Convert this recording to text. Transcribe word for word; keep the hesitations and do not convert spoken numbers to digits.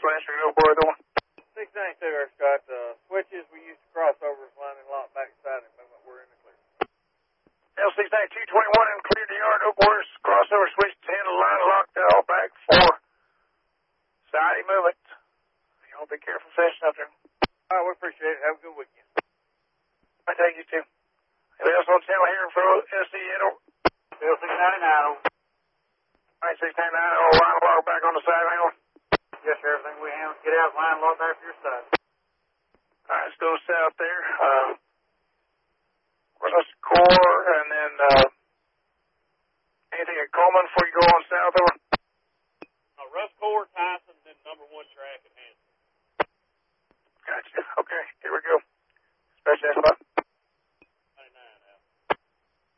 Lancer, no boy, the one. six ninety-two, Air Scott. Uh, switches we used to crossovers, line and lock backside and movement. We're in the clear. L six ninety-two twenty-one and clear the yard, no boys. Crossover switch, handle, line locked, all back, four. Side movement. Y'all be careful session out there. All right, we appreciate it. Have a good weekend. I thank you too. Anybody else on channel here for S C N? L six ninety-nine. All right, six ninety-nine, oh, line lock back on the side, hang on. Yes, sir. Everything we handle, get out, line lock back for your side. All right, let's go south there. Uh, Russ Core, and then uh, anything at Coleman before you go on south over? Uh, Russ Core, Tyson, then number one track and Hanson. Gotcha. Okay, here we go. Special spot.